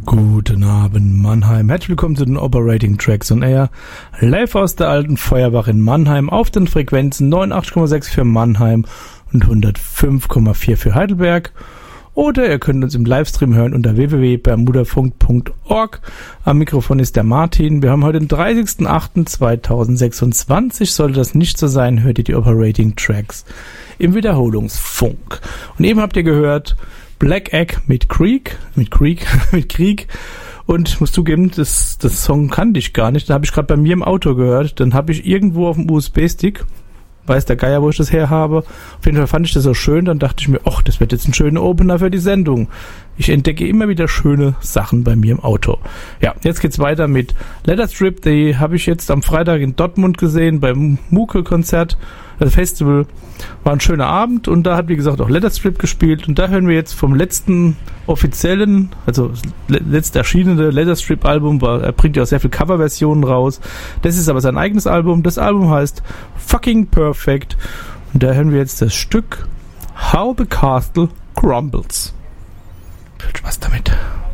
Guten Abend, Mannheim. Herzlich willkommen zu den Operating Tracks on Air. Live aus der alten Feuerbach in Mannheim auf den Frequenzen 89,6 für Mannheim und 105,4 für Heidelberg. Oder ihr könnt uns im Livestream hören unter www.bermudafunk.org. Am Mikrofon ist der Martin. Wir haben heute den 30.08.2026. Sollte das nicht so sein, hört ihr die Operating Tracks im Wiederholungsfunk. Und eben habt ihr gehört Black Egg mit Krieg. Und ich muss zugeben, das Song kannte ich gar nicht. Den habe ich gerade bei mir im Auto gehört. Dann habe ich irgendwo auf dem USB-Stick, weiß der Geier, wo ich das her habe. Auf jeden Fall fand ich das so schön. Dann dachte ich mir, das wird jetzt ein schöner Opener für die Sendung. Ich entdecke immer wieder schöne Sachen bei mir im Auto. Ja, jetzt geht's weiter mit Letterstrip. Die habe ich jetzt am Freitag in Dortmund gesehen beim Muke-Konzert. Das Festival war ein schöner Abend und da hat, wie gesagt, auch Letterstrip gespielt. Und da hören wir jetzt vom letzten offiziellen, also letzt erschienene Letterstrip-Album, er bringt ja auch sehr viele Coverversionen raus. Das ist aber sein eigenes Album. Das Album heißt Fucking Perfect. Und da hören wir jetzt das Stück How the Castle Crumbles. Viel Spaß damit.